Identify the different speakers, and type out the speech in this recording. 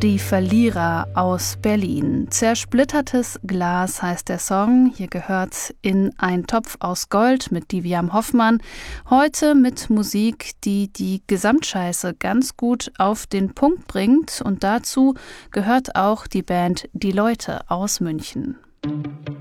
Speaker 1: Die Verlierer aus Berlin. Zersplittertes Glas heißt der Song. Hier gehört in ein Topf aus Gold mit Diviam Hoffmann. Heute mit Musik, die die Gesamtscheiße ganz gut auf den Punkt bringt. Und dazu gehört auch die Band Die Leute aus München.